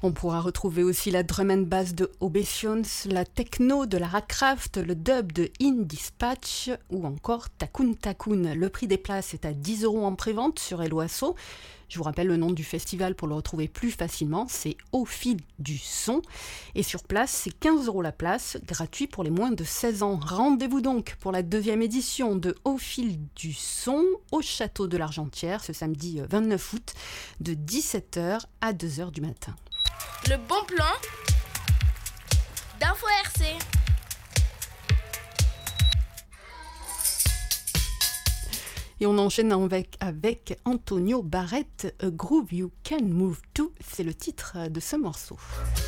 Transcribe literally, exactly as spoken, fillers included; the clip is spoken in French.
On pourra retrouver aussi la drum and bass de Obetions, la techno de Lara Croft, le dub de In Dispatch ou encore Takun Takun. Le prix des places est à dix euros en prévente sur Helloasso. Je vous rappelle le nom du festival pour le retrouver plus facilement, c'est Au fil du son. Et sur place, c'est quinze euros la place, gratuit pour les moins de seize ans. Rendez-vous donc pour la deuxième édition de Au fil du son au Château de l'Argentière ce samedi vingt-neuf août de dix-sept heures à deux heures du matin. Le bon plan d'Info R C. Et on enchaîne avec, avec Antonio Barrett, A Groove You Can Move To, c'est le titre de ce morceau.